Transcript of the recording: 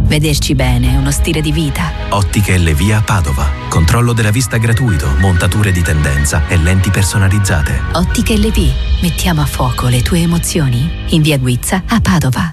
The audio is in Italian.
Vederci bene è uno stile di vita. Ottiche LV a Padova. Controllo della vista gratuito, montature di tendenza e lenti personalizzate. Ottiche LV. Mettiamo a fuoco le tue emozioni. In via Guizza a Padova.